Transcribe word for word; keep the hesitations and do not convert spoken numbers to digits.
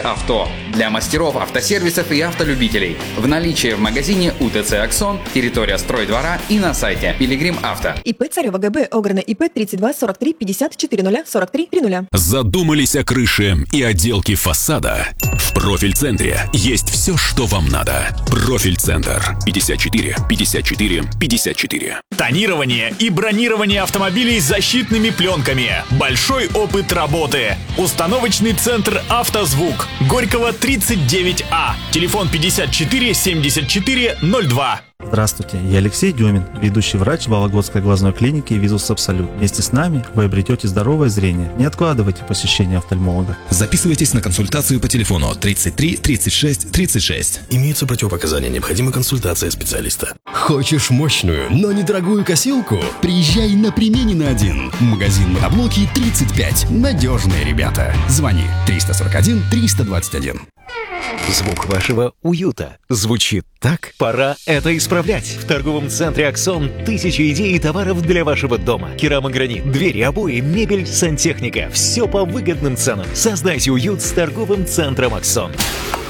Авто. Для мастеров, автосервисов и автолюбителей. В наличии в магазине УТЦ «Аксон», территория стройдвора и на сайте Пилигрим Авто. ИП Царева ГБ, Ограна ИП тридцать два сорок три пятьдесят четыре нуля сорок три тридцать. Задумались о крыше и отделке фасада? В Профильцентре есть все, что вам надо. Профильцентр. пятьдесят четыре пятьдесят четыре пятьдесят четыре. Тонирование и бронирование автомобилей с защитными пленками. Большой опыт работы. Установочный центр «Автозвук». Горького тридцать девять А. Телефон пятьдесят четыре семьдесят четыре ноль два. Здравствуйте, я Алексей Демин, ведущий врач Вологодской глазной клиники «Визус Абсолют». Вместе с нами вы обретете здоровое зрение. Не откладывайте посещение офтальмолога. Записывайтесь на консультацию по телефону тридцать три тридцать шесть тридцать шесть. Имеются противопоказания, необходима консультация специалиста. Хочешь мощную, но недорогую косилку? Приезжай на Применина один. Магазин мотоблоки тридцать пять. Надежные ребята. Звони триста сорок один триста двадцать один. Звук вашего уюта звучит так? Пора это исправлять. В торговом центре «Аксон» тысячи идей и товаров для вашего дома. Керамогранит, двери, обои, мебель, сантехника. Все по выгодным ценам. Создайте уют с торговым центром «Аксон».